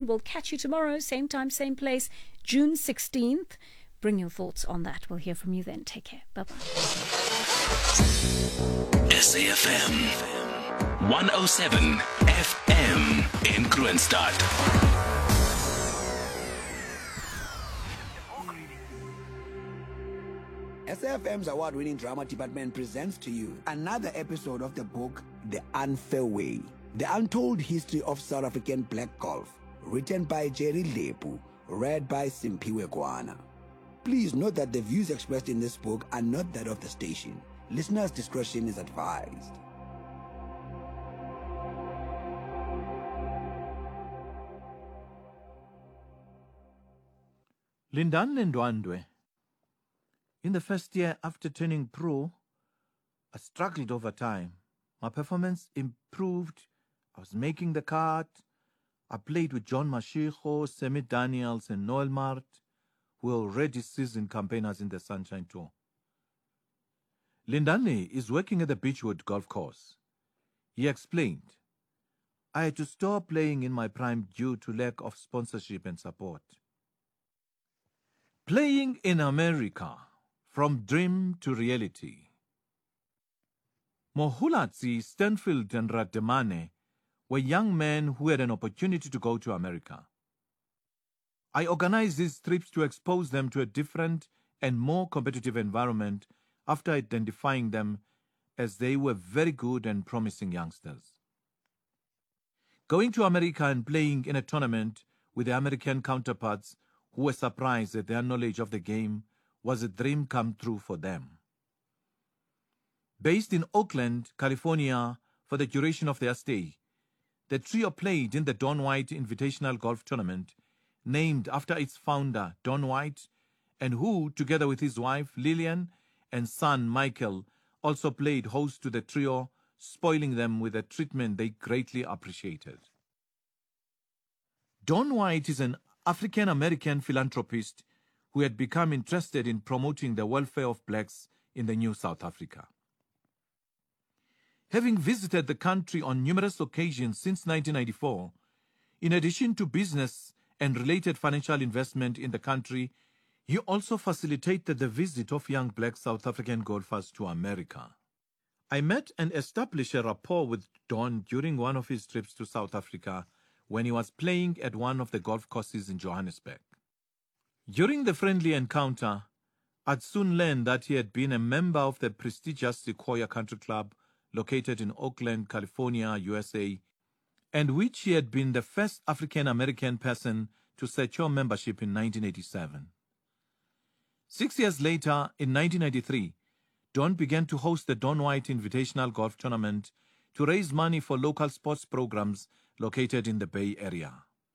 We'll catch you tomorrow, same time, same place, June 16th. Bring your thoughts on that. We'll hear from you then. Take care. Bye-bye. SAFM 107 FM in Kroonstad. SAFM's award-winning drama department presents to you another episode of the book The Unfair Way, the untold history of South African black golf, written by Jerry Lepu, read by Simpiwe Kwana. Please note that the views expressed in this book are not that of the station. Listeners' discretion is advised. Lindane Ndwandwe. In the first year after turning pro, I struggled over time. My performance improved. I was making the cut. I played with John Mashiko, Semi Daniels, and Noel Mart, who were already seasoned campaigners in the Sunshine Tour. Lindane is working at the Beachwood golf course. He explained, I had to stop playing in my prime due to lack of sponsorship and support. Playing in America, from dream to reality. Mohulatsi, Stanfield, and Rademane were young men who had an opportunity to go to America. I organized these trips to expose them to a different and more competitive environment after identifying them as they were very good and promising youngsters. Going to America and playing in a tournament with the American counterparts who were surprised at their knowledge of the game was a dream come true for them. Based in Oakland, California, for the duration of their stay, the trio played in the Don White Invitational Golf Tournament, named after its founder, Don White, and who, together with his wife, Lillian, and son, Michael, also played host to the trio, spoiling them with a treatment they greatly appreciated. Don White is an African-American philanthropist who had become interested in promoting the welfare of blacks in the new South Africa. Having visited the country on numerous occasions since 1994, in addition to business and related financial investment in the country, he also facilitated the visit of young black South African golfers to America. I met and established a rapport with Don during one of his trips to South Africa when he was playing at one of the golf courses in Johannesburg. During the friendly encounter, I'd soon learned that he had been a member of the prestigious Sequoia Country Club located in Oakland, California, USA, and which he had been the first African-American person to secure membership in 1987. 6 years later, in 1993, Don began to host the Don White Invitational Golf Tournament to raise money for local sports programs located in the Bay Area.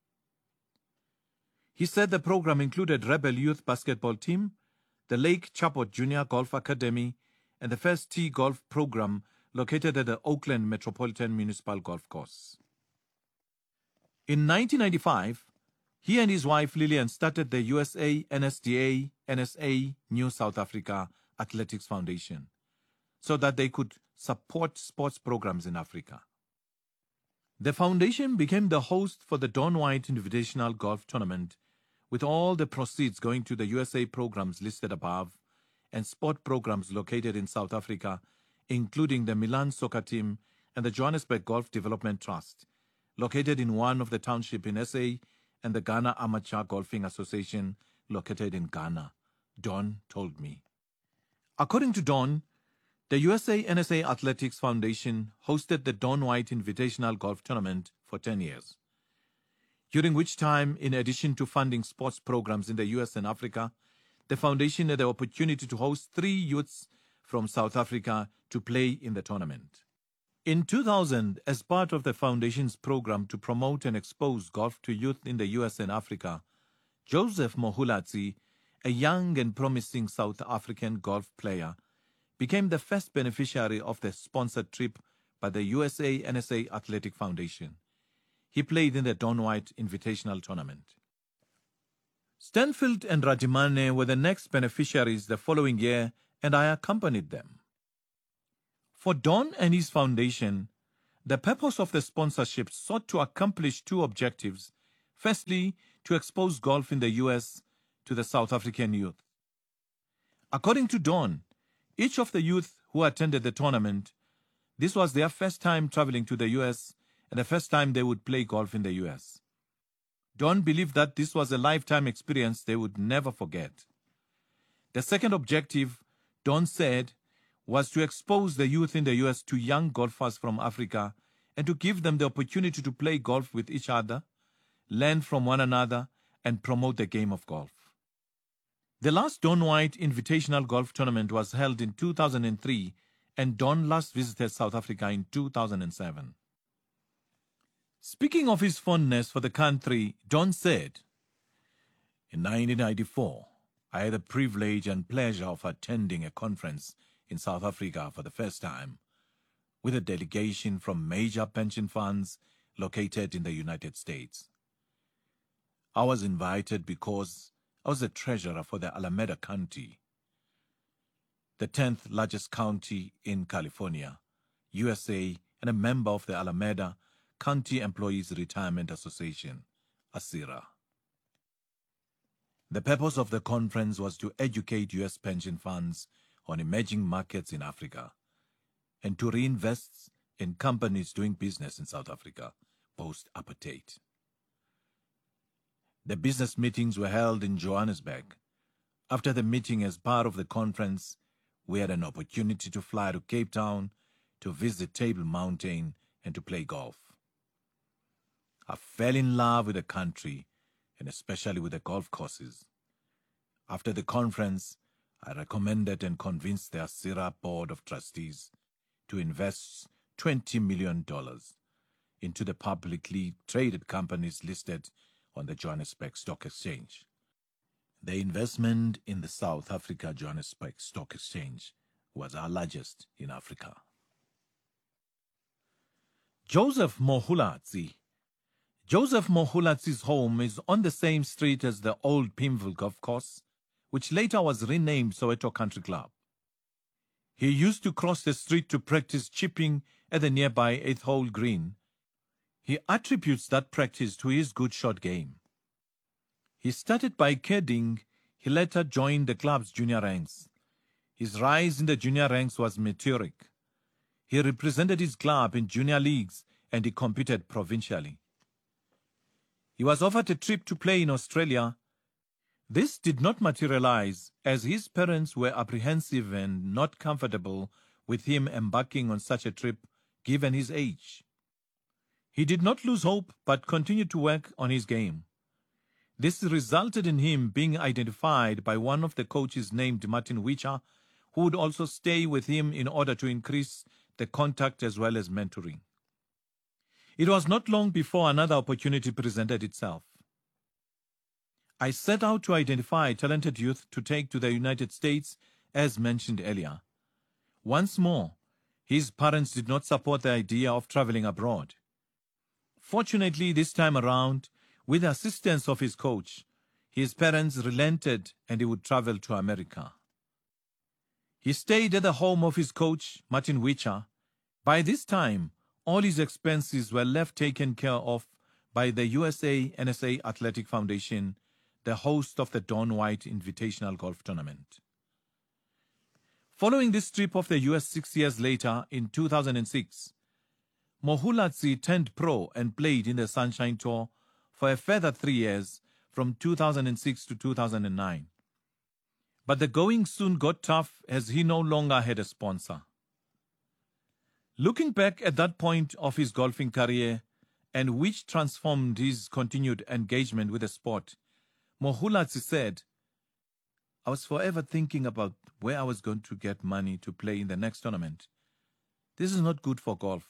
He said the program included Rebel Youth Basketball Team, the Lake Chapot Junior Golf Academy, and the first tee golf program located at the Oakland Metropolitan Municipal Golf Course. In 1995, he and his wife Lillian started the USA NSDA NSA New South Africa Athletics Foundation so that they could support sports programs in Africa. The foundation became the host for the Don White Invitational Golf Tournament, with all the proceeds going to the USA programs listed above and sport programs located in South Africa, including the Milan Soccer Team and the Johannesburg Golf Development Trust, located in one of the townships in SA, and the Ghana Amateur Golfing Association, located in Ghana, Don told me. According to Don, the USA NSA Athletics Foundation hosted the Don White Invitational Golf Tournament for 10 years, during which time, in addition to funding sports programs in the US and Africa, the foundation had the opportunity to host 3 youths from South Africa to play in the tournament. In 2000, as part of the foundation's program to promote and expose golf to youth in the US and Africa, Joseph Mohulatsi, a young and promising South African golf player, became the first beneficiary of the sponsored trip by the USA NSA Athletic Foundation. He played in the Don White Invitational Tournament. Stanfield and Rademane were the next beneficiaries the following year, and I accompanied them. For Don and his foundation, the purpose of the sponsorship sought to accomplish 2 objectives. Firstly, to expose golf in the US to the South African youth. According to Don, each of the youth who attended the tournament, this was their first time traveling to the US and the first time they would play golf in the US. Don believed that this was a lifetime experience they would never forget. The second objective, Don said, was to expose the youth in the US to young golfers from Africa and to give them the opportunity to play golf with each other, learn from one another, and promote the game of golf. The last Don White Invitational Golf Tournament was held in 2003, and Don last visited South Africa in 2007. Speaking of his fondness for the country, Don said, "In 1994, I had the privilege and pleasure of attending a conference in South Africa for the first time, with a delegation from major pension funds located in the United States. I was invited because I was the treasurer for the Alameda County, the 10th largest county in California, USA, and a member of the Alameda County Employees Retirement Association, ASIRA. The purpose of the conference was to educate U.S. pension funds on emerging markets in Africa and to reinvest in companies doing business in South Africa post-apartheid. The business meetings were held in Johannesburg. After the meeting, as part of the conference, we had an opportunity to fly to Cape Town to visit Table Mountain and to play golf. I fell in love with the country and especially with the golf courses. After the conference, I recommended and convinced the ASIRA Board of Trustees to invest $20 million into the publicly traded companies listed on the Johannesburg Stock Exchange. The investment in the South Africa Johannesburg Stock Exchange was our largest in Africa. Joseph Mohulatsi. Joseph Mohulatsi's home is on the same street as the old Pimville Golf Course, which later was renamed Soweto Country Club. He used to cross the street to practice chipping at the nearby 8th hole green. He attributes that practice to his good shot game. He started by caddying. He later joined the club's junior ranks. His rise in the junior ranks was meteoric. He represented his club in junior leagues and he competed provincially. He was offered a trip to play in Australia. This did not materialize as his parents were apprehensive and not comfortable with him embarking on such a trip given his age. He did not lose hope but continued to work on his game. This resulted in him being identified by one of the coaches named Martin Wicha, who would also stay with him in order to increase the contact as well as mentoring. It was not long before another opportunity presented itself. I set out to identify talented youth to take to the United States, as mentioned earlier. Once more, his parents did not support the idea of traveling abroad. Fortunately, this time around, with the assistance of his coach, his parents relented and he would travel to America. He stayed at the home of his coach, Martin Wicha. By this time, all his expenses were left taken care of by the USA NSA Athletic Foundation, the host of the Don White Invitational Golf Tournament. Following this trip of the US 6 years later, in 2006, Mohulatsi turned pro and played in the Sunshine Tour for a further 3 years, from 2006 to 2009. But the going soon got tough as he no longer had a sponsor. Looking back at that point of his golfing career, and which transformed his continued engagement with the sport, Mohulatsi said, "I was forever thinking about where I was going to get money to play in the next tournament. This is not good for golf.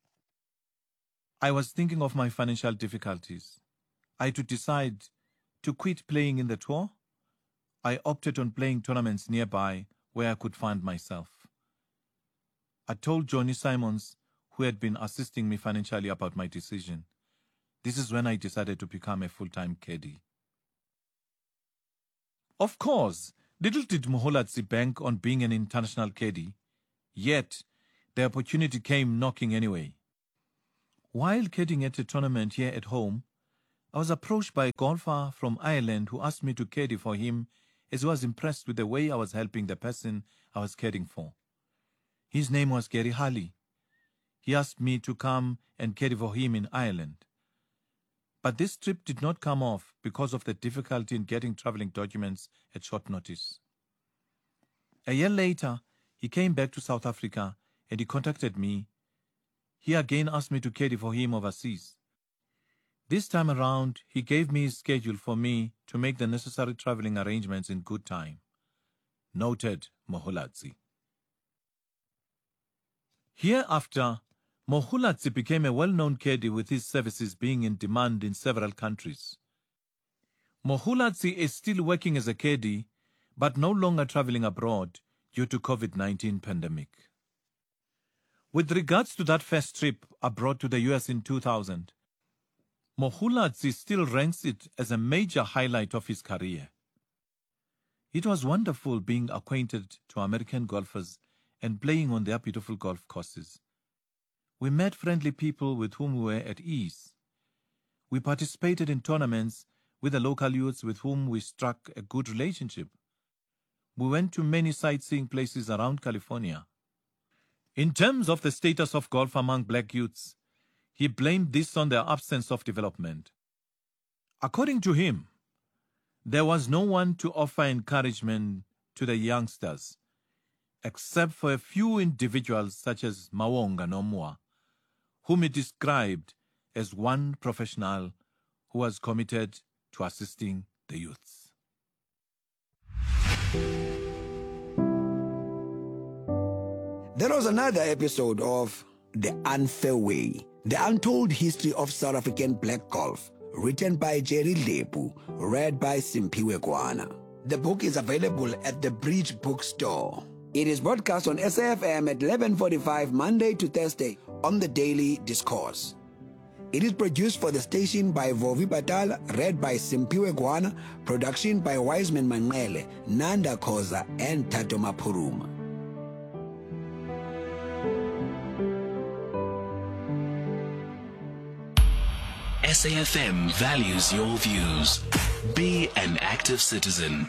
I was thinking of my financial difficulties. I had to decide to quit playing in the tour. I opted on playing tournaments nearby where I could find myself. I told Johnny Simons, who had been assisting me financially, about my decision. This is when I decided to become a full-time caddy." Of course, little did Mohulatsi bank on being an international caddy, yet the opportunity came knocking anyway. While caddying at a tournament here at home, I was approached by a golfer from Ireland who asked me to caddy for him as he was impressed with the way I was helping the person I was caddying for. His name was Gary Halley. He asked me to come and caddy for him in Ireland. But this trip did not come off because of the difficulty in getting traveling documents at short notice. A year later, he came back to South Africa and he contacted me. He again asked me to caddy for him overseas. This time around, he gave me his schedule for me to make the necessary traveling arrangements in good time. Noted, Mohuladzi. Hereafter, Mohuladzi became a well-known caddy with his services being in demand in several countries. Mohuladzi is still working as a caddy, but no longer traveling abroad due to COVID-19 pandemic. With regards to that first trip abroad to the US in 2000, Mohuladzi still ranks it as a major highlight of his career. It was wonderful being acquainted to American golfers and playing on their beautiful golf courses. We met friendly people with whom we were at ease. We participated in tournaments with the local youths with whom we struck a good relationship. We went to many sightseeing places around California. In terms of the status of golf among black youths, he blamed this on their absence of development. According to him, there was no one to offer encouragement to the youngsters, except for a few individuals such as Mawonga Nomua, whom he described as one professional who was committed to assisting the youths. There was another episode of The Unfair Way, The Untold History of South African Black Golf, written by Jerry Lepu, read by Simpiwe Kwana. The book is available at the Bridge Bookstore. It is broadcast on SAFM at 11:45 Monday to Thursday on the Daily Discourse. It is produced for the station by Vovi Batala, read by Simpiwe Kwana, production by Wiseman Manele, Nanda Koza, and Tato Mapuruma. SAFM values your views. Be an active citizen.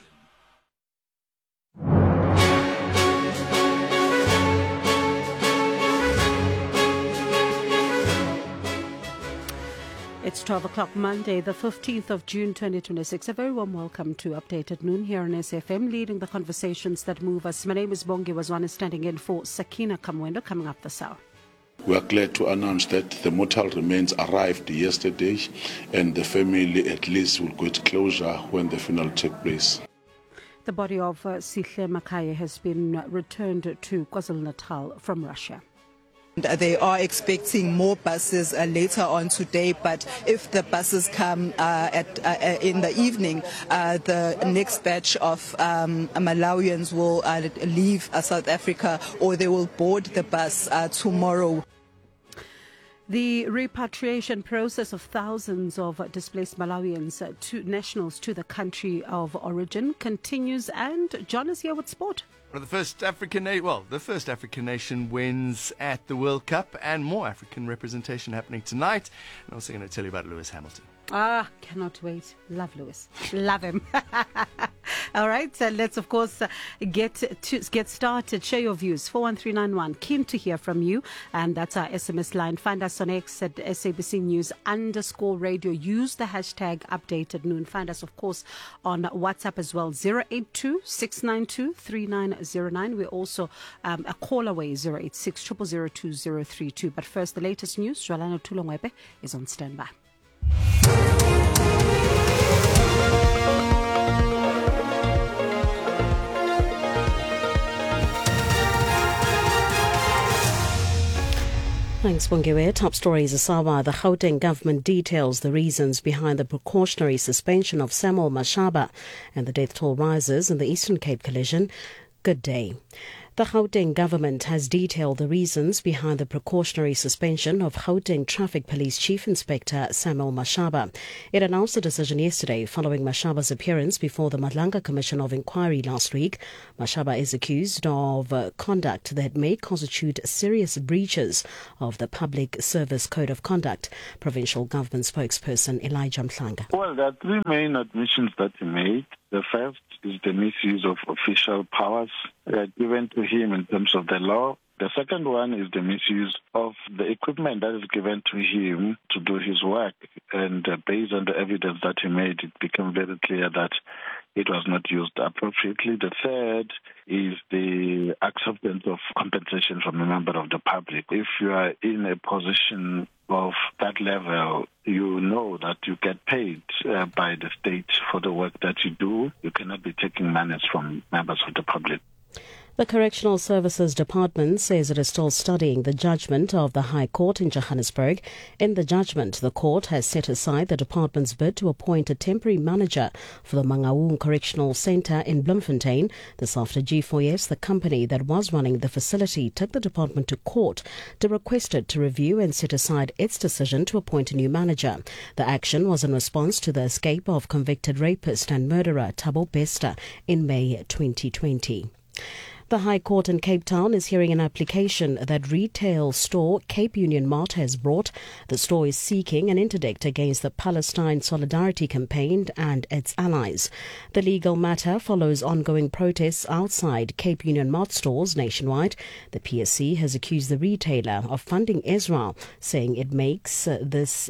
It's 12 o'clock Monday, the 15th of June 2026. A very warm welcome to Updated Noon here on SFM, leading the conversations that move us. My name is Bongi Wazwana, standing in for Sakina Kamwendo, coming up this hour. We are glad to announce that the mortal remains arrived yesterday and the family at least will get closure when the funeral takes place. The body of Sihle Makaye has been returned to KwaZulu-Natal from Russia. They are expecting more buses later on today, but if the buses come in the evening, the next batch of Malawians will leave South Africa, or they will board the bus tomorrow. The repatriation process of thousands of displaced Malawians nationals to the country of origin continues, and John is here with sport. The first African nation wins at the World Cup, and more African representation happening tonight. I'm also going to tell you about Lewis Hamilton. Cannot wait. Love Lewis. Love him. All right, let's of course get started. Share your views. 41391. Keen to hear from you, and that's our SMS line. Find us on X at SABC News_radio. Use the hashtag Updated Noon. Find us of course on WhatsApp as well. 082-692-3909. We're also a call away. 086-000-2032. But first, the latest news. Jolano Tulongwepe is on standby. Thanks, Bongiwe. Top stories. Asawa. The Gauteng government details the reasons behind the precautionary suspension of Samuel Mashaba, and the death toll rises in the Eastern Cape collision. Good day. The Gauteng government has detailed the reasons behind the precautionary suspension of Gauteng Traffic Police Chief Inspector Samuel Mashaba. It announced the decision yesterday following Mashaba's appearance before the Madlanga Commission of Inquiry last week. Mashaba is accused of conduct that may constitute serious breaches of the Public Service Code of Conduct. Provincial Government spokesperson Elijah Mhlanga. Well, there are three main admissions that he made. The first is the misuse of official powers given to him in terms of the law. The second one is the misuse of the equipment that is given to him to do his work. And based on the evidence that he made, it became very clear that it was not used appropriately. The third is the acceptance of compensation from a member of the public. If you are in a position of that level, you know that you get paid by the state for the work that you do. You cannot be taking monies from members of the public. The Correctional Services Department says it is still studying the judgment of the High Court in Johannesburg. In the judgment, the court has set aside the department's bid to appoint a temporary manager for the Mangaung Correctional Centre in Bloemfontein. This after G4S, the company that was running the facility, took the department to court to request it to review and set aside its decision to appoint a new manager. The action was in response to the escape of convicted rapist and murderer Thabo Bester in May 2020. The High Court in Cape Town is hearing an application that retail store Cape Union Mart has brought. The store is seeking an interdict against the Palestine Solidarity Campaign and its allies. The legal matter follows ongoing protests outside Cape Union Mart stores nationwide. The PSC has accused the retailer of funding Israel, saying this makes it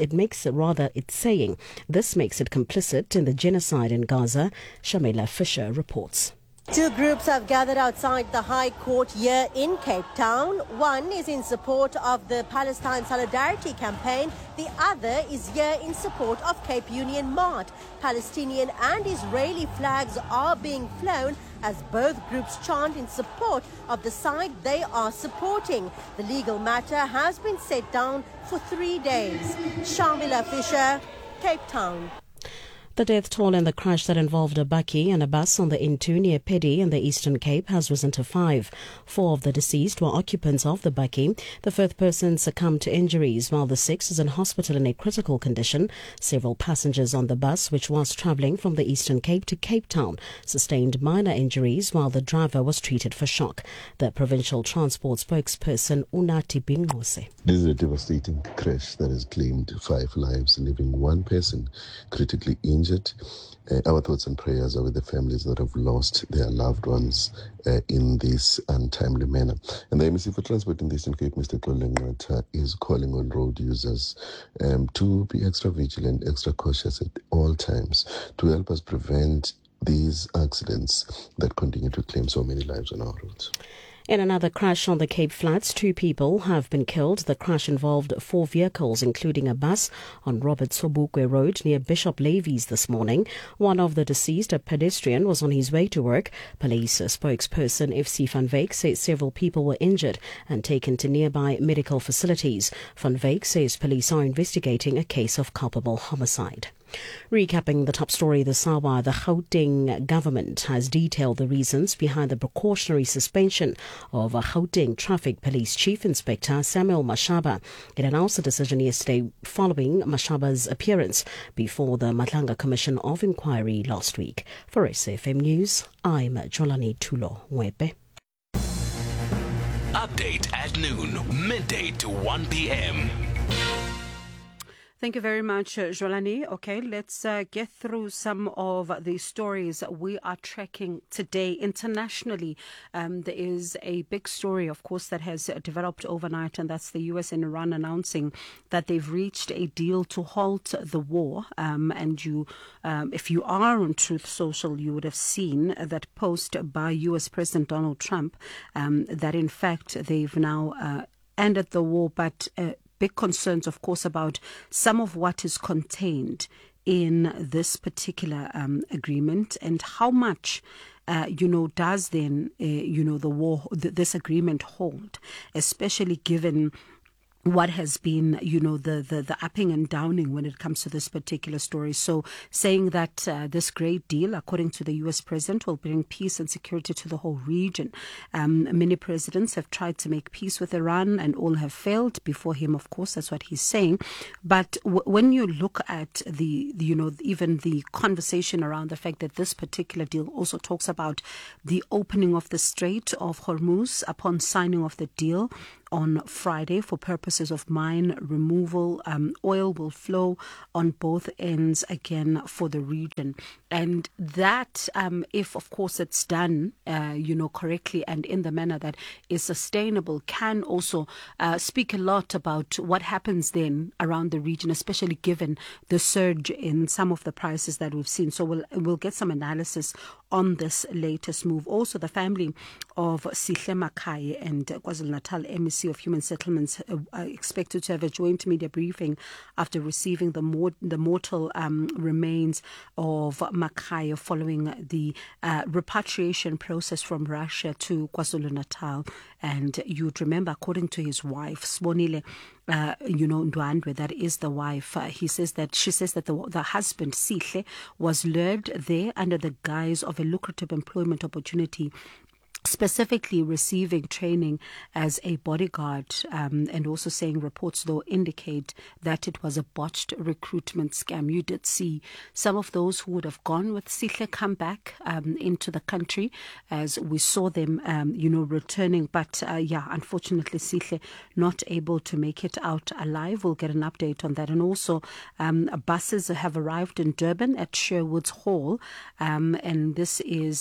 complicit in the genocide in Gaza. Shamila Fisher reports. Two groups have gathered outside the High Court here in Cape Town. One is in support of the Palestine Solidarity Campaign. The other is here in support of Cape Union Mart. Palestinian and Israeli flags are being flown as both groups chant in support of the side they are supporting. The legal matter has been set down for 3 days. Shamila Fisher, Cape Town. The death toll in the crash that involved a bakkie and a bus on the N2 near Pedi in the Eastern Cape has risen to 5. 4 of the deceased were occupants of the bakkie. The 5th person succumbed to injuries, while the 6th is in hospital in a critical condition. Several passengers on the bus, which was travelling from the Eastern Cape to Cape Town, sustained minor injuries, while the driver was treated for shock. The provincial transport spokesperson Unati Bingose. This is a devastating crash that has claimed 5 lives, leaving 1 person critically injured. Our thoughts and prayers are with the families that have lost their loved ones in this untimely manner. And the MEC for Transport in the Eastern Cape, Mr. Kolengata, is calling on road users to be extra vigilant, extra cautious at all times to help us prevent these accidents that continue to claim so many lives on our roads. In another crash on the Cape Flats, 2 people have been killed. The crash involved 4 vehicles, including a bus, on Robert Sobukwe Road near Bishop Levy's this morning. One of the deceased, a pedestrian, was on his way to work. Police spokesperson FC Van Wyk says several people were injured and taken to nearby medical facilities. Van Wyk says police are investigating a case of culpable homicide. Recapping the top story this hour, the Gauteng government has detailed the reasons behind the precautionary suspension of Gauteng Traffic Police Chief Inspector Samuel Mashaba. It announced the decision yesterday following Mashaba's appearance before the Madlanga Commission of Inquiry last week. For SAFM News, I'm Jolani Tulo-Wepe. Update at noon, midday to 1 p.m. Thank you very much, Jolani. Okay, let's get through some of the stories we are tracking today. Internationally, there is a big story, of course, that has developed overnight, and that's the US and Iran announcing that they've reached a deal to halt the war. And you, if you are on Truth Social, you would have seen that post by US President Donald Trump that, in fact, they've now ended the war, but big concerns, of course, about some of what is contained in this particular agreement and how much, does then, the war, this agreement hold, especially given what has been, the upping and downing when it comes to this particular story. So saying that this great deal, according to the U.S. president, will bring peace and security to the whole region. Many presidents have tried to make peace with Iran and all have failed. Before him, of course, that's what he's saying. But when you look at even the conversation around the fact that this particular deal also talks about the opening of the Strait of Hormuz upon signing of the deal on Friday for purposes of mine removal. Oil will flow on both ends again for the region. And that, if of course it's done, correctly and in the manner that is sustainable, can also speak a lot about what happens then around the region, especially given the surge in some of the prices that we've seen. So we'll get some analysis on this latest move. Also, the family of Sihle Makhaya and KwaZulu-Natal MEC of Human Settlements are expected to have a joint media briefing after receiving the mortal remains of Makhaya following the repatriation process from Russia to KwaZulu-Natal. And you'd remember, according to his wife, Sibonile Ndwandwe, that is the wife, she says that the husband, Sihle, was lured there under the guise of a lucrative employment opportunity, specifically receiving training as a bodyguard, and also saying reports though indicate that it was a botched recruitment scam. You did see some of those who would have gone with Sihle come back into the country, as we saw them returning, but unfortunately Sihle not able to make it out alive. We'll get an update on that. And also buses have arrived in Durban at Sherwood's Hall, and this is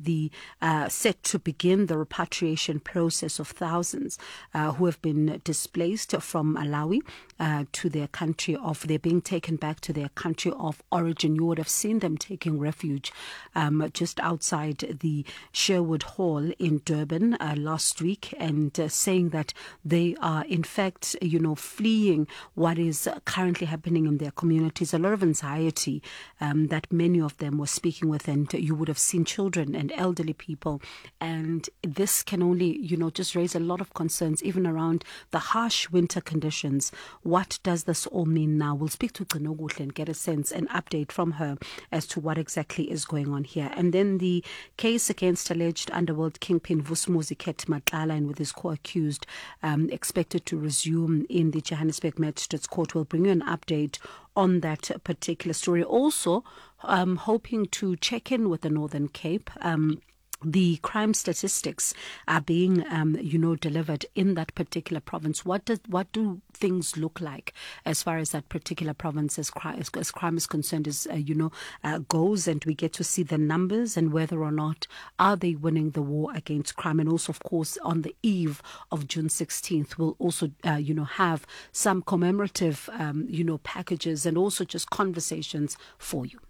set to begin the repatriation process of thousands who have been displaced from Malawi to their country of, they're being taken back to their country of origin. You would have seen them taking refuge just outside the Sherwood Hall in Durban last week, and saying that they are in fact, fleeing what is currently happening in their communities. A lot of anxiety that many of them were speaking with, and you would have seen children and elderly people. And this can only, just raise a lot of concerns, even around the harsh winter conditions. What does this all mean now? We'll speak to Gcinoguhle and get a sense, an update from her as to what exactly is going on here. And then the case against alleged underworld kingpin Vusumuzi Ket Matlala and with his co-accused expected to resume in the Johannesburg Magistrates Court. We'll bring you an update on that particular story. Also, hoping to check in with the Northern Cape. The crime statistics are being, delivered in that particular province. What do things look like as far as that particular province as crime is concerned, goes, and we get to see the numbers and whether or not are they winning the war against crime. And also, of course, on the eve of June 16th, we'll also, have some commemorative, packages and also just conversations for you.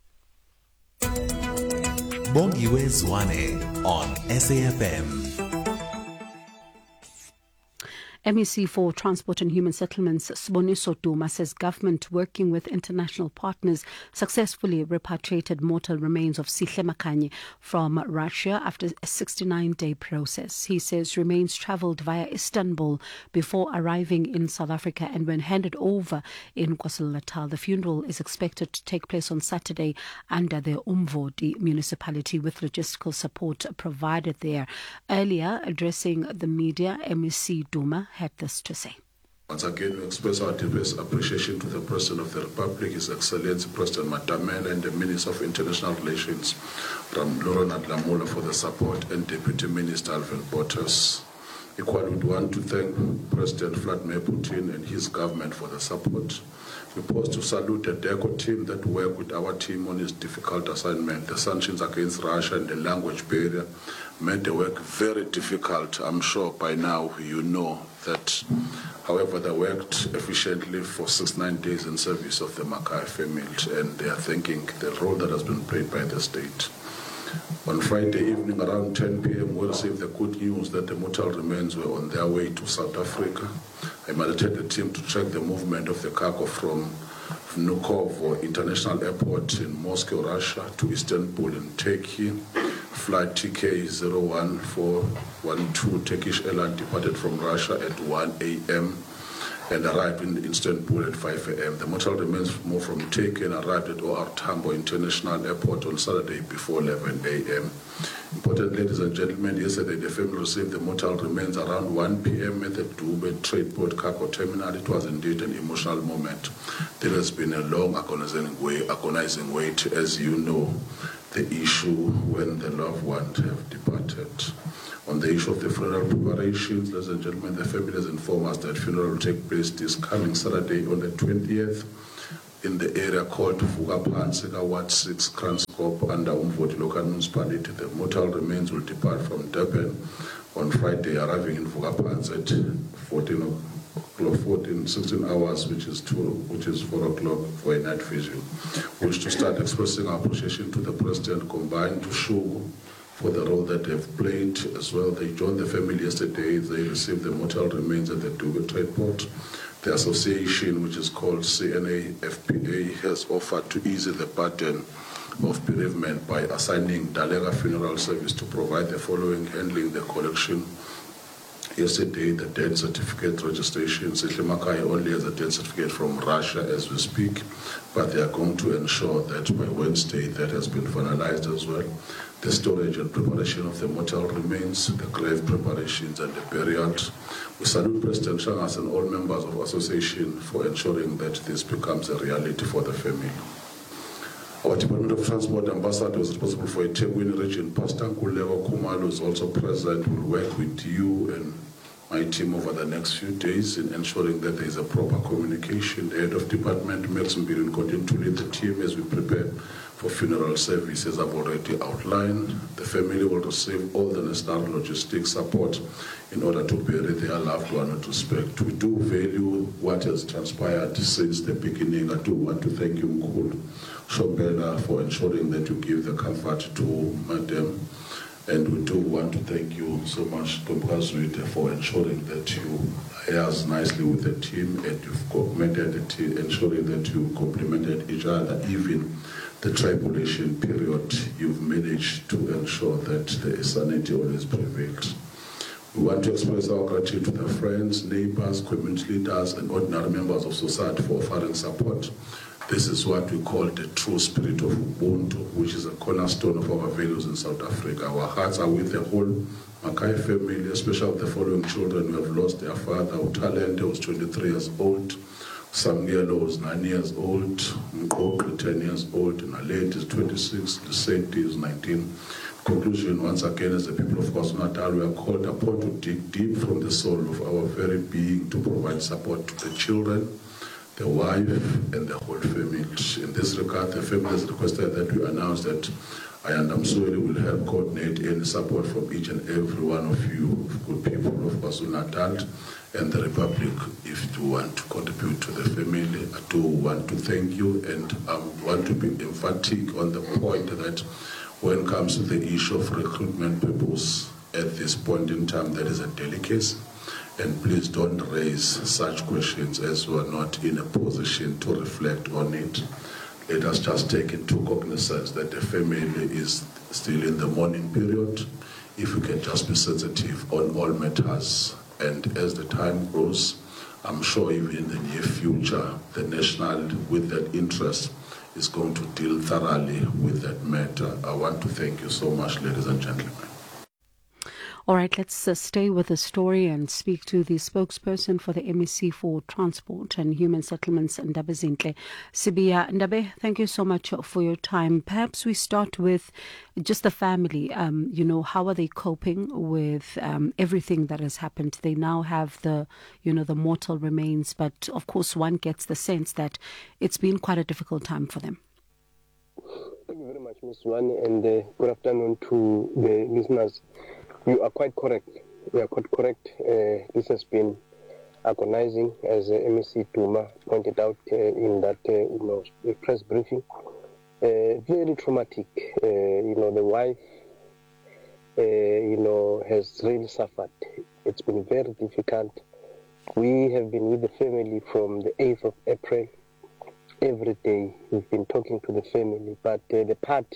Bongiwe Zwane on SAFM. MEC for Transport and Human Settlements, Siboniso Duma, says government working with international partners successfully repatriated mortal remains of Sihle Makhaya from Russia after a 69-day process. He says remains travelled via Istanbul before arriving in South Africa and when handed over in KwaZulu-Natal. The funeral is expected to take place on Saturday under the Umvoti municipality with logistical support provided there. Earlier, addressing the media, MEC Duma had this to say. Once again, we express our deepest appreciation to the President of the Republic, His Excellency President Matamela, and the Minister of International Relations, Ramloro Nadlamula, for the support, and Deputy Minister Alvin Bottas. Equally, we want to thank President Vladimir Putin and his government for the support. We pause to salute the DECO team that worked with our team on this difficult assignment. The sanctions against Russia and the language barrier made the work very difficult. I'm sure by now you know that. However, they worked efficiently for 69 days in service of the Makhaya family, and they are thanking the role that has been played by the state. On Friday evening around 10 p.m., we received the good news that the mortal remains were on their way to South Africa. I mandated the team to check the movement of the cargo from Vnukovo International Airport in Moscow, Russia, to Istanbul in Turkey. Flight TK01412 Turkish Airlines departed from Russia at 1 a.m. and arrived in Istanbul at 5 a.m. The mortal remains moved from Turkey and arrived at OR Tambo International Airport on Saturday before 11 a.m. Important ladies and gentlemen, yesterday the family received the mortal remains around 1 p.m. at the Dube Tradeport Cargo Terminal. It was indeed an emotional moment. There has been a long agonizing wait, as you know, the issue when the loved ones have departed. On the issue of the funeral preparations, ladies and gentlemen, the family has informed us that funeral will take place this coming Saturday on the 20th in the area called Vugapansika, Ward 6, Kranskop, under Umvoti local municipality. The mortal remains will depart from Durban on Friday, arriving in Vugapans at 16 hours, which is 4 o'clock for a night vigil. We wish to start expressing our appreciation to the President, combined to show for the role that they've played as well. They joined the family yesterday. They received the mortal remains at the Dube Tradeport. The association, which is called CNA-FPA, has offered to ease the burden of bereavement by assigning Dalega Funeral Service to provide the following: handling the collection. Yesterday, the death certificate registration. Sihlimakai only has a death certificate from Russia as we speak, but they are going to ensure that by Wednesday that has been finalized as well. The storage and preparation of the mortal remains, the grave preparations and the burial. We salute President Shangas and all members of the association for ensuring that this becomes a reality for the family. Our Department of Transport Ambassador is responsible for eThekwini region. Pastor Nkululeko Khumalo is also present. We'll work with you and my team over the next few days in ensuring that there is a proper communication. The head of department, Melson Bill, will continue to lead the team as we prepare for funeral services. I've already outlined. The family will receive all the necessary logistic support in order to bury their loved one with respect. We do value what has transpired since the beginning. I do want to thank you, Mkhulu Shombela, for ensuring that you give the comfort to Madam. And we do want to thank you so much, Tomkazwite, for ensuring that you liaise nicely with the team and you've complemented the team, ensuring that you complemented each other. Even the tribulation period, you've managed to ensure that the sanity always prevails. We want to express our gratitude to the friends, neighbors, community leaders, and ordinary members of society for offering support. This is what we call the true spirit of Ubuntu, which is a cornerstone of our values in South Africa. Our hearts are with the whole Makai family, especially the following children who have lost their father. Utalente was 23 years old, Samgelo was 9 years old, Mkokli 10 years old, Nalate is 26, Lucente is 19. Conclusion, once again, as the people of KwaZulu-Natal, we are called upon to dig deep from the soul of our very being to provide support to the children, the wife, and the whole family. In this regard, the family has requested that we announce that I and Amsoli will help coordinate any support from each and every one of you, good people of KwaZulu-Natal and the Republic, if you want to contribute to the family. I do want to thank you, and I want to be emphatic on the point that when it comes to the issue of recruitment purpose, at this point in time, there is a delicacy. And please don't raise such questions as we are not in a position to reflect on it. Let us just take into cognizance that the family is still in the mourning period. If we can just be sensitive on all matters, and as the time grows, I'm sure even in the near future, the national, with that interest, is going to deal thoroughly with that matter. I want to thank you so much, ladies and gentlemen. All right, let's stay with the story and speak to the spokesperson for the MEC for Transport and Human Settlements, Ndabe Zinhle. Sibiya Ndabe, thank you so much for your time. Perhaps we start with just the family. How are they coping with everything that has happened? They now have the mortal remains, but of course one gets the sense that it's been quite a difficult time for them. Thank you very much, Ms. Wani, and good afternoon to the listeners. You are quite correct. You are quite correct. This has been agonizing, as MEC Duma pointed out in that press briefing. Very traumatic. The wife, has really suffered. It's been very difficult. We have been with the family from the 8th of April. Every day we've been talking to the family, but the part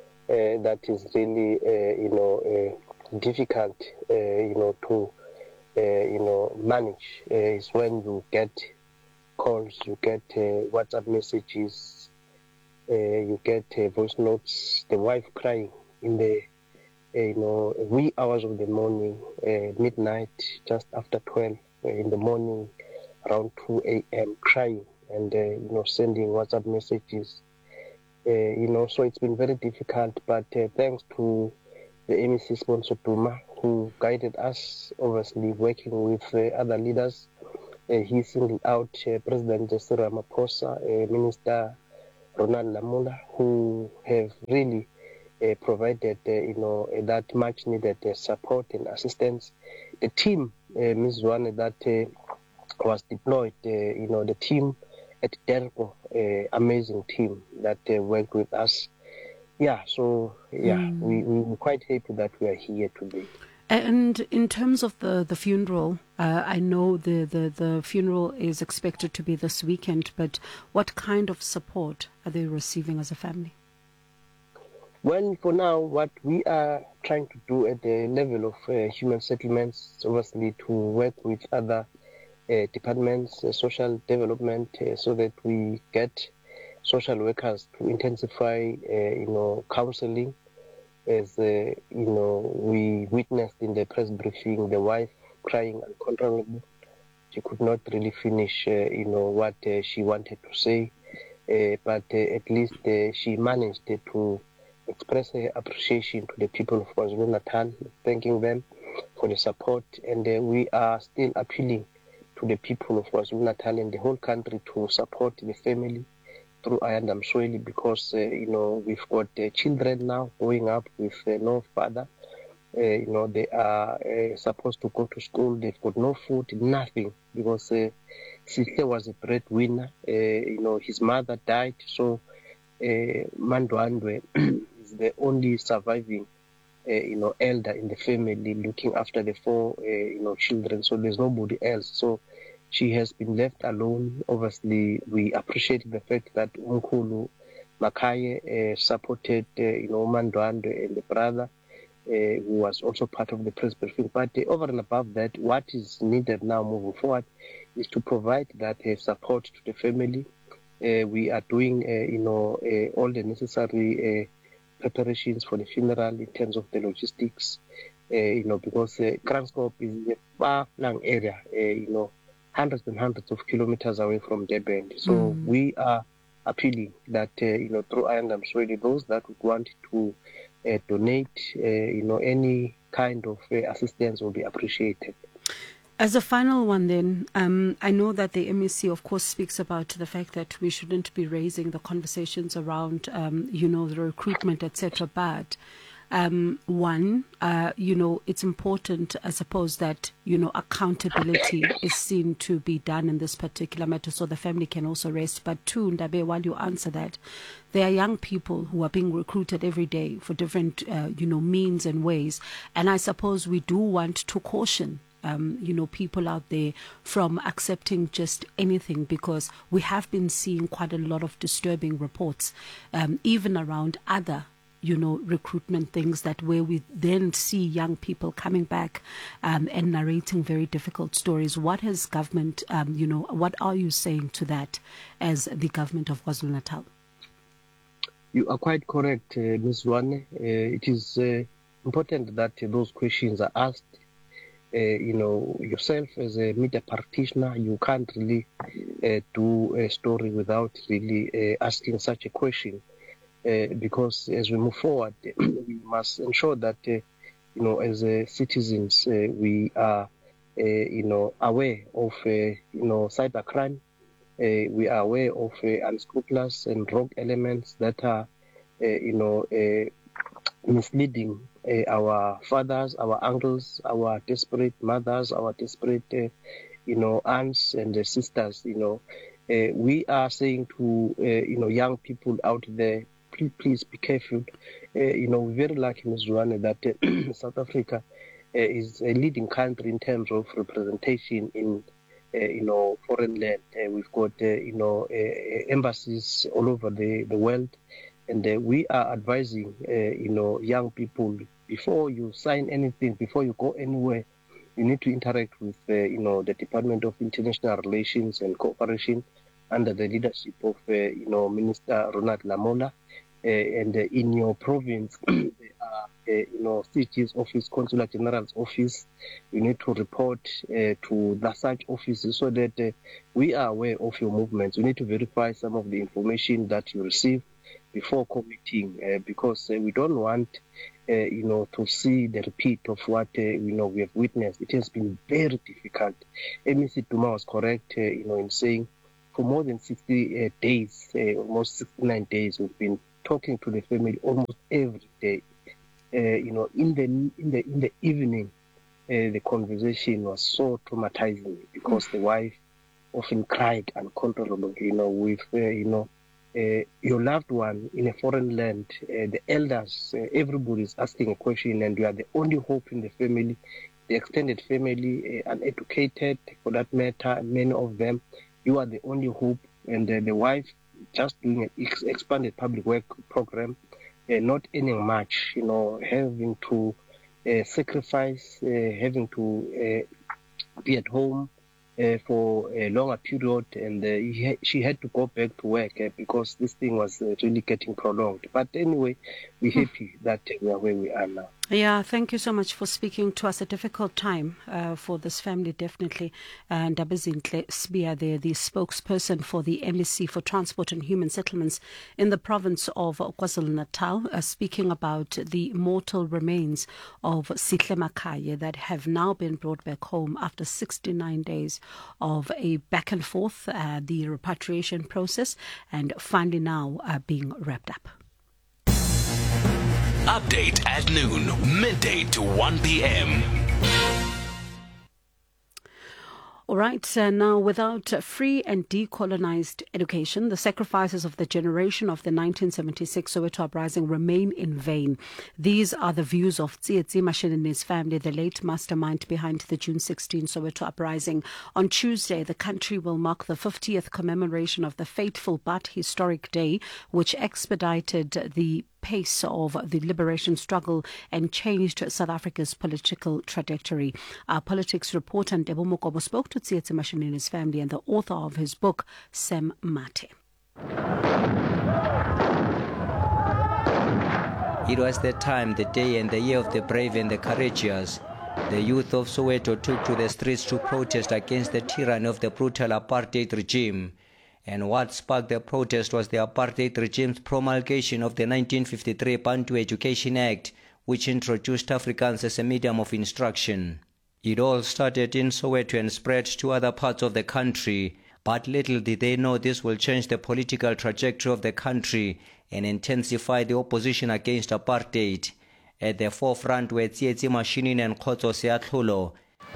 that is really, difficult, to manage is when you get calls, you get WhatsApp messages, you get voice notes, the wife crying in the wee hours of the morning, midnight, just after 12 in the morning, around 2 a.m., crying and sending WhatsApp messages. So it's been very difficult, but thanks to the MEC sponsor Duma, who guided us, obviously working with other leaders. He singled out President Cyril Ramaphosa, Minister Ronald Lamola, who have really provided, that much needed support and assistance. The team, Ms. Zwane, that was deployed, the team at DERCO, amazing team that worked with us. We're quite happy that we are here today. And in terms of the funeral, I know the funeral is expected to be this weekend, but what kind of support are they receiving as a family? Well, for now, what we are trying to do at the level of human settlements is obviously to work with other departments, social development, so that we get social workers to intensify, counseling. As we witnessed in the press briefing, the wife crying uncontrollably. She could not really finish, what she wanted to say, but at least she managed to express her appreciation to the people of KwaZulu-Natal, thanking them for the support, and we are still appealing to the people of KwaZulu-Natal and the whole country to support the family through Ayanda Msweli, because we've got children now growing up with no father. They are supposed to go to school. They've got no food, nothing, because Sihle was a breadwinner. His mother died, so Mandwandwe is the only surviving elder in the family, looking after the 4 children. So there's nobody else. So she has been left alone. Obviously, we appreciate the fact that Umkhulu Makaye supported, Mandwandwe and the brother, who was also part of the press briefing. But over and above that, what is needed now moving forward is to provide that support to the family. We are doing, all the necessary preparations for the funeral in terms of the logistics, because Kranskop is a far-flung area, hundreds and hundreds of kilometers away from Durban. So we are appealing that, through Ayanda Msweli, those that would want to donate, any kind of assistance will be appreciated. As a final one then, I know that the MEC, of course, speaks about the fact that we shouldn't be raising the conversations around, the recruitment, etc. But it's important, I suppose, that, accountability is seen to be done in this particular matter so the family can also rest. But two, Ndabe, while you answer that, there are young people who are being recruited every day for different, means and ways. And I suppose we do want to caution people out there from accepting just anything, because we have been seeing quite a lot of disturbing reports, even around other, recruitment things, that where we then see young people coming back and narrating very difficult stories. What has government, what are you saying to that as the government of KwaZulu-Natal? You are quite correct, Ms. Zwane. It is important that those questions are asked. Yourself as a media practitioner, you can't really do a story without really asking such a question, because as we move forward, we must ensure that, as citizens, we are, aware of, cybercrime. We are aware of unscrupulous and rogue elements that are, misleading our fathers, our uncles, our desperate mothers, our desperate, aunts and sisters. We are saying to, young people out there, please be careful. We're very lucky, Ms. Zwane, that South Africa is a leading country in terms of representation in, foreign land. We've got, embassies all over the world. And we are advising, young people, before you sign anything, before you go anywhere, you need to interact with, the Department of International Relations and Cooperation under the leadership of, Minister Ronald Lamola. And in your province, there are, CG's office, Consular General's office. You need to report to the such offices so that we are aware of your movements. You need to verify some of the information that you receive before committing, because we don't want, to see the repeat of what, we have witnessed. It has been very difficult. MEC Duma was correct, in saying for more than 60 days, almost 69 days, we've been talking to the family almost every day. In the evening, the conversation was so traumatizing because the wife often cried uncontrollably. With your loved one in a foreign land, the elders, everybody is asking a question, and you are the only hope in the family, the extended family, uneducated for that matter, many of them. You are the only hope, and the wife just doing an expanded public work program, not earning much, having to sacrifice, having to be at home for a longer period, and she had to go back to work because this thing was really getting prolonged. But anyway, we're happy that we are where we are now. Yeah, thank you so much for speaking to us. A difficult time for this family, definitely. And Ndabezinhle Sibiya there, the spokesperson for the MEC for Transport and Human Settlements in the province of KwaZulu-Natal, speaking about the mortal remains of Sihle Makaye that have now been brought back home after 69 days of a back and forth, the repatriation process, and finally now being wrapped up. Update at noon, midday to 1 p.m. All right, now without free and decolonized education, the sacrifices of the generation of the 1976 Soweto uprising remain in vain. These are the views of Tsietsi Mashinini's family, the late mastermind behind the June 16 Soweto uprising. On Tuesday, the country will mark the 50th commemoration of the fateful but historic day, which expedited the pace of the liberation struggle and changed South Africa's political trajectory. Our politics reporter Ndebo Mokobo spoke to Tsietsi Mashinini's family and the author of his book, Sam Mate. It was the time, the day and the year of the brave and the courageous. The youth of Soweto took to the streets to protest against the tyranny of the brutal apartheid regime. And what sparked the protest was the apartheid regime's promulgation of the 1953 Bantu Education Act, which introduced Afrikaans as a medium of instruction. It all started in Soweto and spread to other parts of the country, but little did they know this will change the political trajectory of the country and intensify the opposition against apartheid. At the forefront were Tsietsi Mashinini and Khotso Seatlhulo.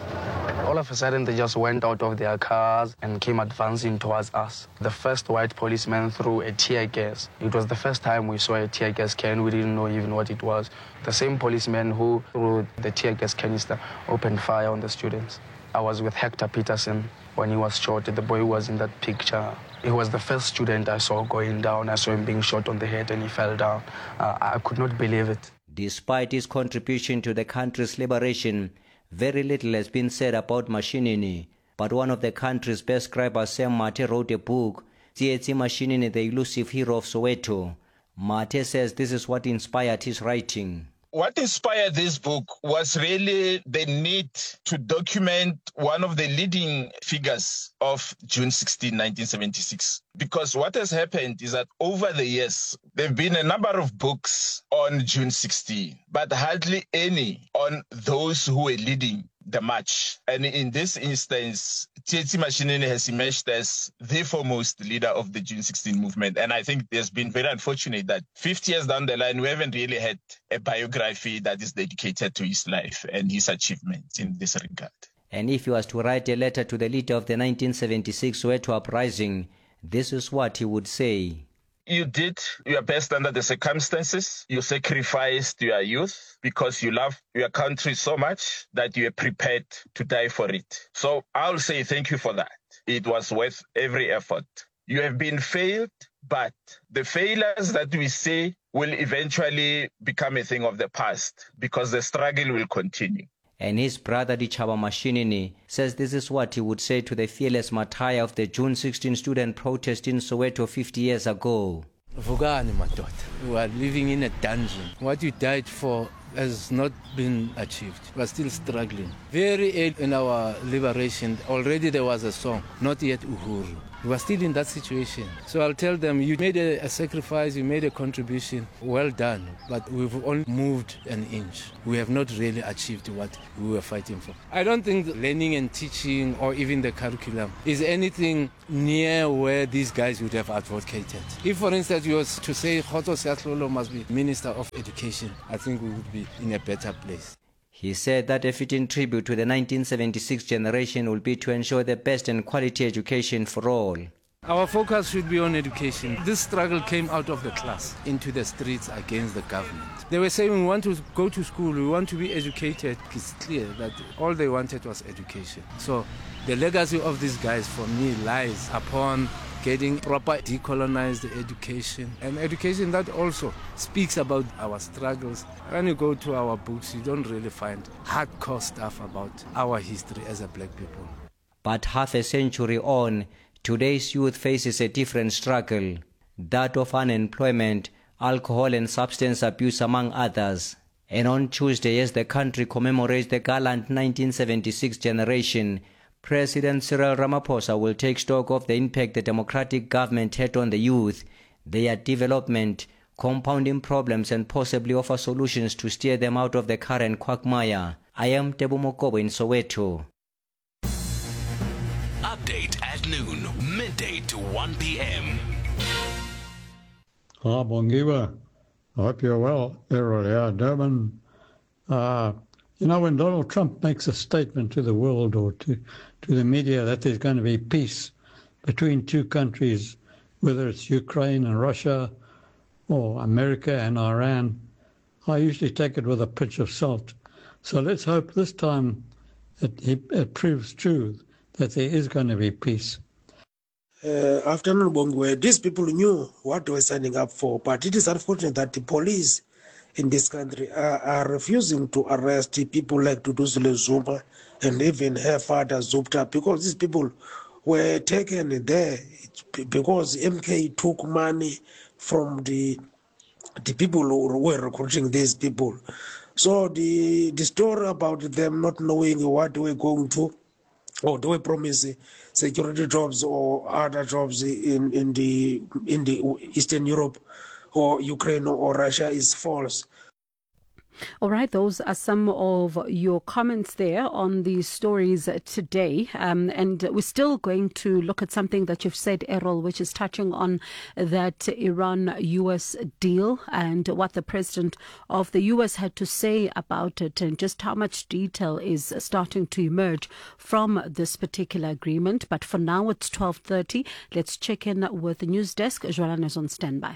All of a sudden, they just went out of their cars and came advancing towards us. The first white policeman threw a tear gas. It was the first time we saw a tear gas can. We didn't know even what it was. The same policeman who threw the tear gas canister opened fire on the students. I was with Hector Peterson when he was shot, the boy who was in that picture. He was the first student I saw going down. I saw him being shot on the head and he fell down. I could not believe it. Despite his contribution to the country's liberation, very little has been said about Mashinini, but one of the country's best scribers, Sam Mate, wrote a book, Tsietsi Mashinini, the elusive hero of Soweto. Mate says this is what inspired his writing. What inspired this book was really the need to document one of the leading figures of June 16, 1976. Because what has happened is that over the years, there have been a number of books on June 16, but hardly any on those who were leading the march. And in this instance, Tsietsi Mashinini has emerged as the foremost leader of the June 16 movement. And I think it's been very unfortunate that 50 years down the line, we haven't really had a biography that is dedicated to his life and his achievements in this regard. And if he was to write a letter to the leader of the 1976 Soweto uprising, this is what he would say. You did your best under the circumstances. You sacrificed your youth because you love your country so much that you are prepared to die for it. So I'll say thank you for that. It was worth every effort. You have been failed, but the failures that we see will eventually become a thing of the past because the struggle will continue. And his brother Dichaba Mashinini says this is what he would say to the fearless martyr of the June 16 student protest in Soweto 50 years ago. Vugani, my daughter. We are living in a dungeon. What you died for has not been achieved. We are still struggling. Very early in our liberation, already there was a song, not yet Uhuru. We are still in that situation. So I'll tell them, you made a sacrifice, you made a contribution, well done, but we've only moved an inch. We have not really achieved what we were fighting for. I don't think learning and teaching or even the curriculum is anything near where these guys would have advocated. If, for instance, you was to say Kgotso Seatlholo must be Minister of Education, I think we would be in a better place. He said that a fitting tribute to the 1976 generation will be to ensure the best and quality education for all. Our focus should be on education. This struggle came out of the class into the streets against the government. They were saying we want to go to school, we want to be educated. It's clear that all they wanted was education. So the legacy of these guys for me lies upon getting proper decolonized education, and education that also speaks about our struggles. When you go to our books, you don't really find hardcore stuff about our history as a black people. But half a century on, today's youth faces a different struggle, that of unemployment, alcohol and substance abuse among others. And on Tuesday, as the country commemorates the gallant 1976 generation, President Cyril Ramaphosa will take stock of the impact the democratic government had on the youth, their development, compounding problems and possibly offer solutions to steer them out of the current quagmire. I am Tebo Mokobo in Soweto. Update at noon, midday to 1 p.m. Bongiwa. I hope you're well. Errol, yeah, Durban. You know, when Donald Trump makes a statement to the world or to the media that there's going to be peace between two countries, whether it's Ukraine and Russia or America and Iran, I usually take it with a pinch of salt. So let's hope this time it proves true that there is going to be peace. Afternoon, Bongwe. These people knew what they were signing up for, but it is unfortunate that the police in this country are refusing to arrest people like Duduzile Zuma and even her father Zupta, because these people were taken there because MK took money from the people who were recruiting these people. So the story about them not knowing what they were going to, or they were promising security jobs or other jobs in the Eastern Europe or Ukraine or Russia is false. All right, those are some of your comments there on the stories today. And we're still going to look at something that you've said, Errol, which is touching on that Iran-US deal and what the president of the US had to say about it and just how much detail is starting to emerge from this particular agreement. But for now, it's 12:30. Let's check in with the news desk. Joanna is on standby.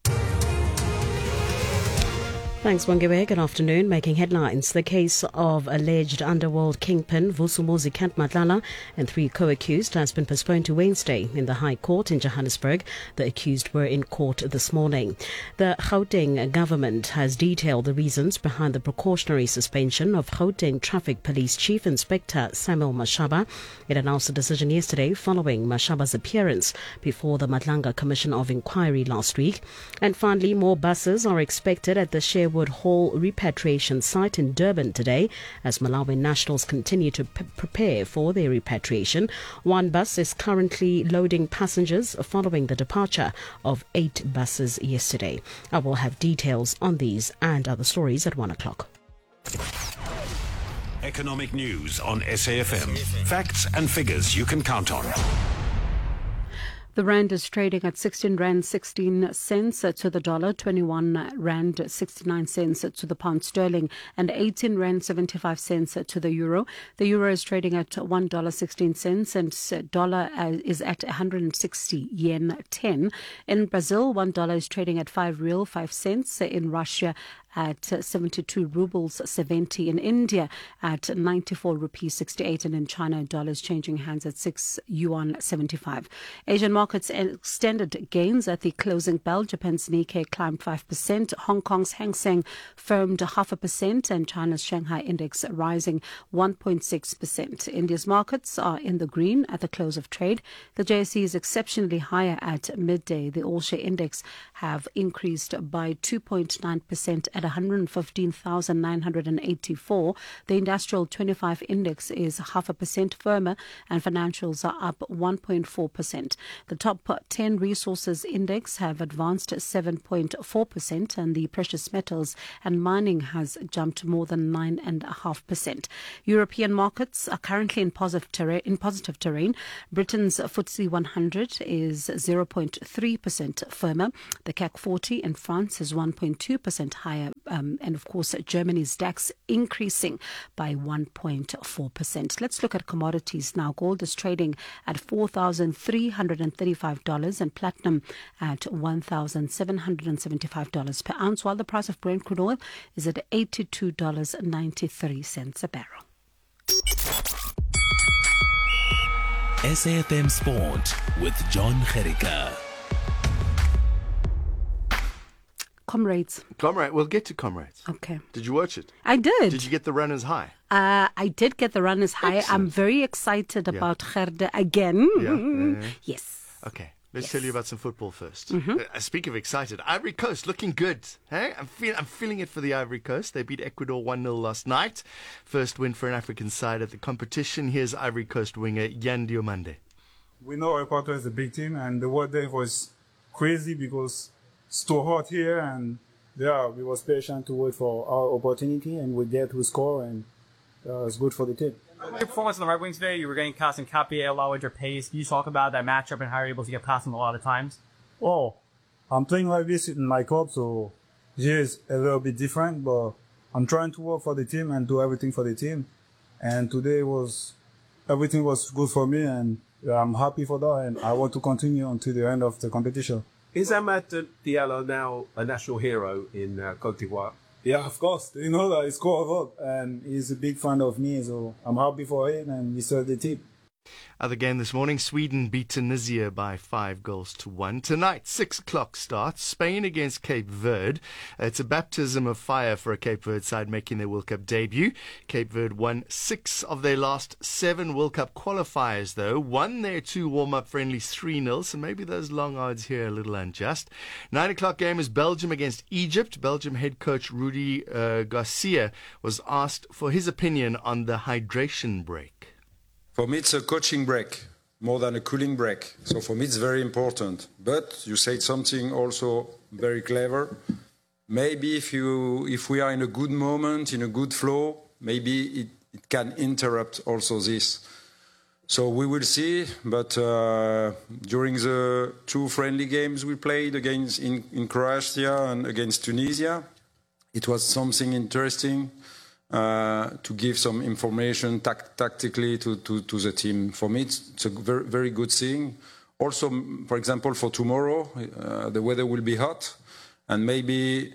Thanks, Bongiwe. Good afternoon. Making headlines, the case of alleged underworld kingpin Vusumuzi Kant Madlala and 3 co-accused has been postponed to Wednesday in the High Court in Johannesburg. The accused were in court this morning. The Gauteng government has detailed the reasons behind the precautionary suspension of Gauteng Traffic Police Chief Inspector Samuel Mashaba. It announced the decision yesterday following Mashaba's appearance before the Madlanga Commission of Inquiry last week. And finally, more buses are expected at the Sherwood Hall repatriation site in Durban today as Malawi nationals continue to prepare for their repatriation. One bus is currently loading passengers following the departure of 8 buses yesterday. I will have details on these and other stories at 1 o'clock. Economic news on SAFM. Facts and figures you can count on. The rand is trading at 16 rand 16 cents to the dollar, 21 rand 69 cents to the pound sterling, and 18 rand 75 cents to the euro. The euro is trading at $1.16 and dollar is at 160 yen 10. In Brazil, $1 is trading at 5 real 5 cents. In Russia, at 72 rubles 70, in India at 94 rupees 68, and in China, dollars changing hands at 6 yuan 75. Asian markets markets extended gains at the closing bell. Japan's Nikkei climbed 5%. Hong Kong's Hang Seng firmed 0.5%, and China's Shanghai Index rising 1.6%. India's markets are in the green at the close of trade. The JSE is exceptionally higher at midday. The All-Share Index have increased by 2.9% at 115,984. The Industrial 25 Index is 0.5% firmer, and financials are up 1.4%. The top 10 resources index have advanced 7.4%, and the precious metals and mining has jumped more than 9.5%. European markets are currently in positive terrain. Britain's FTSE 100 is 0.3% firmer. The CAC 40 in France is 1.2% higher, and of course Germany's DAX increasing by 1.4%. Let's look at commodities now. Gold is trading at $4,335 and platinum at $1,775 per ounce, while the price of Brent crude oil is at $82.93 a barrel. SAFM Sport with John Gericka. Comrades. We'll get to Comrades. Okay. Did you watch it? I did. Did you get the runners high? I did get the runners high. Excellent. I'm very excited about Gerde again. Yeah. Yes. Okay. Let's tell you about some football first. Mm-hmm. Speak of excited, Ivory Coast looking good. Hey? I'm feeling it for the Ivory Coast. They beat Ecuador 1-0 last night. First win for an African side at the competition. Here's Ivory Coast winger Yan Diomande. We know Ecuador is a big team, and the weather was crazy because it's too hot here, and we was patient to wait for our opportunity, and we get to score, and it's good for the team. Your performance on the right wing today, you were getting past Nkapie, allowed your pace. Can you talk about that matchup and how you're able to get past him a lot of times? Oh, I'm playing like this in my club, so here is a little bit different, but I'm trying to work for the team and do everything for the team. And today everything was good for me, and I'm happy for that, and I want to continue until the end of the competition. Is Amad Diallo now a national hero in Côte d'Ivoire? Yeah, of course. You know that he scored a lot, and he's a big fan of me, so I'm happy for him, and he served the team. Other game this morning, Sweden beat Tunisia by 5-1. Tonight, 6 o'clock starts, Spain against Cape Verde. It's a baptism of fire for a Cape Verde side making their World Cup debut. Cape Verde won 6 of their last 7 World Cup qualifiers, though. Won their 2 warm-up friendlies 3-0, so maybe those long odds here are a little unjust. 9 o'clock game is Belgium against Egypt. Belgium head coach Rudi Garcia was asked for his opinion on the hydration break. For me, it's a coaching break more than a cooling break. So for me, it's very important. But you said something also very clever. Maybe if we are in a good moment, in a good flow, maybe it can interrupt also this. So we will see. But during the 2 friendly games we played against in Croatia and against Tunisia, it was something interesting. To give some information tactically to the team. For me, it's a very, very good thing. Also, for example, for tomorrow, the weather will be hot, and maybe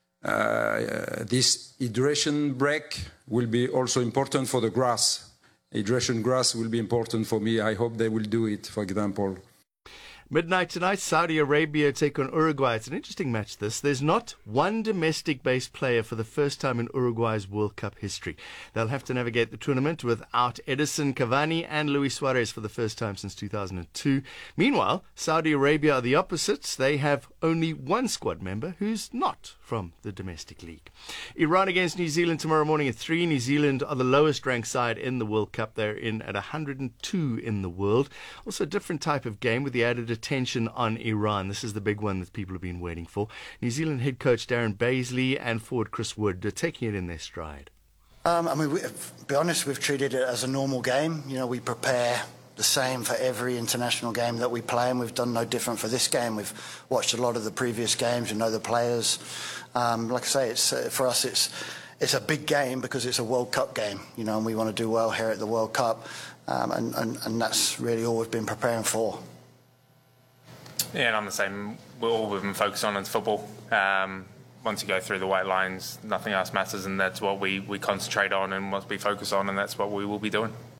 this hydration break will be also important for the grass. Hydration grass will be important for me. I hope they will do it, for example. Midnight tonight, Saudi Arabia take on Uruguay. It's an interesting match, this. There's not one domestic-based player for the first time in Uruguay's World Cup history. They'll have to navigate the tournament without Edison Cavani and Luis Suarez for the first time since 2002. Meanwhile, Saudi Arabia are the opposites. They have only one squad member who's not from the domestic league. Iran against New Zealand tomorrow morning at 3. New Zealand are the lowest-ranked side in the World Cup. They're in at 102 in the world. Also a different type of game with the added attention on Iran. This is the big one that people have been waiting for. New Zealand head coach Darren Baisley and forward Chris Wood are taking it in their stride. To be honest, we've treated it as a normal game. You know, we prepare the same for every international game that we play, and we've done no different for this game. We've watched a lot of the previous games, we know the players. Like I say, for us it's a big game because it's a World Cup game, you know, and we want to do well here at the World Cup, and that's really all we've been preparing for. Yeah, and I'm the same. All we've been focused on is football. Once you go through the white lines, nothing else matters, and that's what we concentrate on and what we focus on, and that's what we will be doing.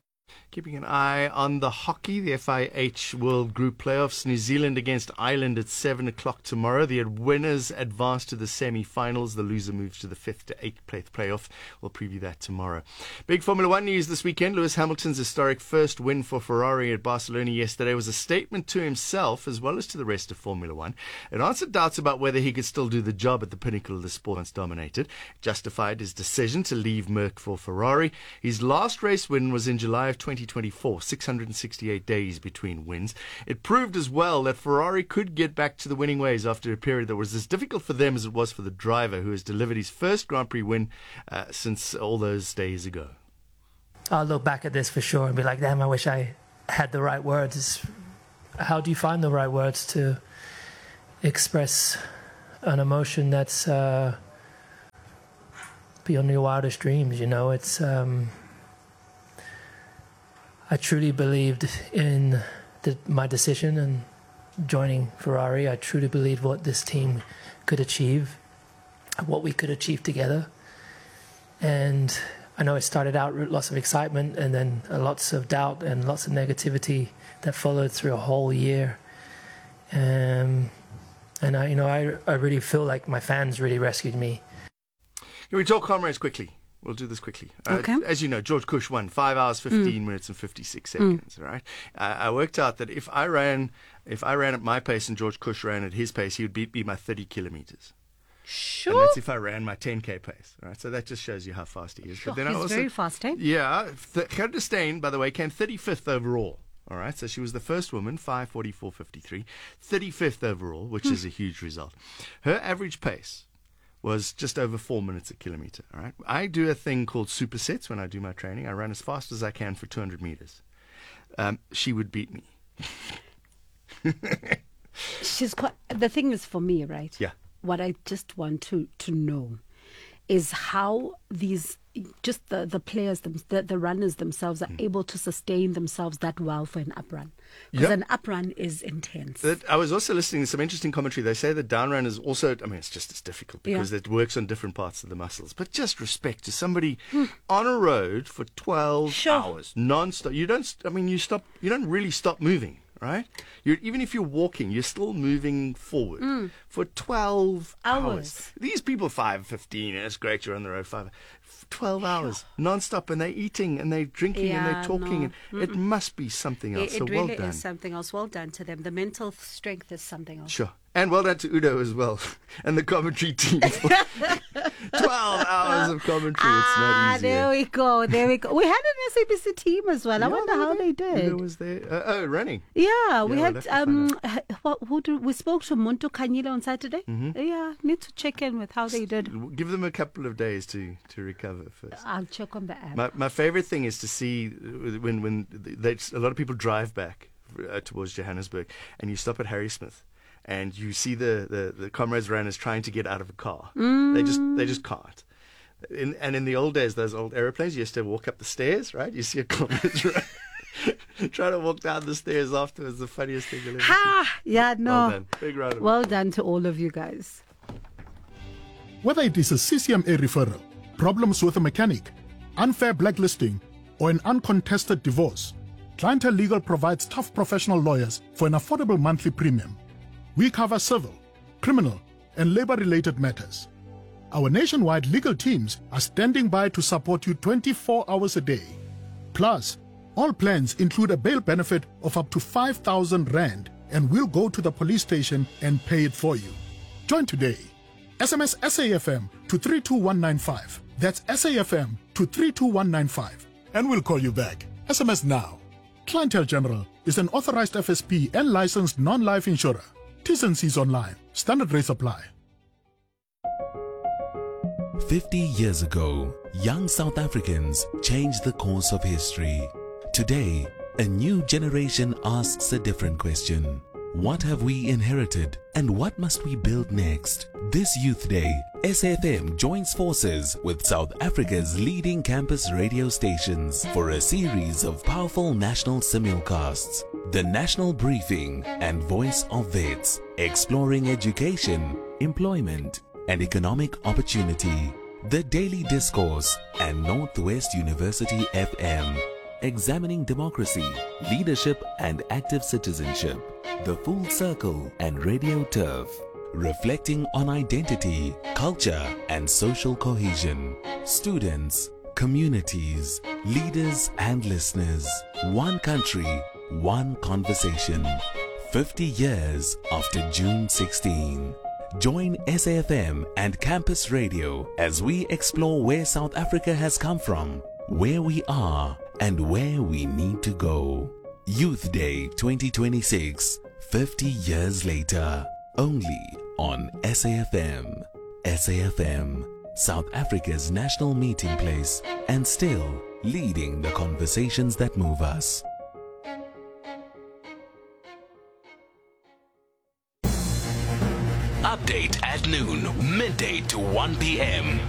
Keeping an eye on the hockey, the FIH World Group Playoffs. New Zealand against Ireland at 7 o'clock tomorrow. The winners advance to the semi-finals. The loser moves to the 5th to 8th playoff. We'll preview that tomorrow. Big Formula One news this weekend. Lewis Hamilton's historic first win for Ferrari at Barcelona yesterday was a statement to himself as well as to the rest of Formula One. It answered doubts about whether he could still do the job at the pinnacle of the sport once dominated. Justified his decision to leave Merck for Ferrari. His last race win was in July of 2024, 668 days between wins. It proved as well that Ferrari could get back to the winning ways after a period that was as difficult for them as it was for the driver, who has delivered his first Grand Prix win since all those days ago. I'll look back at this for sure and be like, damn, I wish I had the right words. How do you find the right words to express an emotion that's beyond your wildest dreams? You know, it's I truly believed in my decision and joining Ferrari. I truly believed what this team could achieve, what we could achieve together. And I know it started out with lots of excitement and then lots of doubt and lots of negativity that followed through a whole year. And I really feel like my fans really rescued me. Can we talk comrades quickly? We'll do this quickly. Okay. As you know, George Cush won 5 hours, 15 minutes and 56 seconds, right? I worked out that if I ran at my pace and George Cush ran at his pace, he would beat me by 30 kilometers. Sure. And that's if I ran my 10K pace, right? So that just shows you how fast he is. Sure. But then He's very fast, eh? Yeah. Gerda Steyn, by the way, came 35th overall. All right, so she was the first woman, 5:44.53, 35th overall, which is a huge result. Her average pace was just over 4 minutes a kilometer. All right, I do a thing called supersets when I do my training. I run as fast as I can for 200 meters. She would beat me. She's quite. The thing is, for me, right? Yeah. What I just want to know is how these, just the players, the runners themselves are able to sustain themselves that well for an uprun. Because an uprun is intense. I was also listening to some interesting commentary. They say that downrun is also, I mean, it's just as difficult because it works on different parts of the muscles. But just respect to somebody on a road for 12 hours, non-stop. You don't really stop moving. Right? Even if you're walking, you're still moving forward for 12 hours. These people, 5:15, it's great, you're on the road, 12 hours, non-stop, and they're eating, and they're drinking, and they're talking. And it must be something else. It so really well done. is something else. Well done to them. The mental strength is something else. Sure. And well done to Udo as well, and the commentary team. 12 hours of commentary, it's not easy. There we go. We had an SABC team as well. I wonder how they did. Udo was there. Running. Yeah, we had, we spoke to Muntu Kanyile on Saturday. Yeah, need to check in with how they did. Give them a couple of days to recover first. I'll check on the app. My favorite thing is to see when a lot of people drive back towards Johannesburg, and you stop at Harry Smith. And you see the comrades runners trying to get out of a car. They just can't. In the old days, those old aeroplanes, you used to walk up the stairs, right? You see a comrade trying to walk down the stairs afterwards. The funniest thing you'll ever see. Yeah, no. Well done. Big round of applause. Well done to all of you guys. Whether it is a CCMA referral, problems with a mechanic, unfair blacklisting, or an uncontested divorce, Clientele Legal provides tough professional lawyers for an affordable monthly premium. We cover civil, criminal, and labor-related matters. Our nationwide legal teams are standing by to support you 24 hours a day. Plus, all plans include a bail benefit of up to 5,000 Rand, and we'll go to the police station and pay it for you. Join today. SMS SAFM to 32195. That's SAFM to 32195. And we'll call you back. SMS now. Clientele General is an authorized FSP and licensed non-life insurer. T's and C's online. Standard rates apply. 50 years ago, young South Africans changed the course of history. Today, a new generation asks a different question. What have we inherited and what must we build next? This Youth Day, SAFM joins forces with South Africa's leading campus radio stations for a series of powerful national simulcasts. The National Briefing and Voice of Vets, exploring education, employment, and economic opportunity. The Daily Discourse and Northwest University FM. examining democracy, leadership and active citizenship. The Full Circle and Radio Turf, reflecting on identity, culture and social cohesion. Students, communities, leaders and listeners. One country, one conversation. 50 years after June 16. Join SAFM and Campus Radio as we explore where South Africa has come from, where we are, and where we need to go. Youth Day 2026, 50 years later, only on SAFM. SAFM, South Africa's national meeting place, and still leading the conversations that move us. Update at noon, midday to 1 p.m.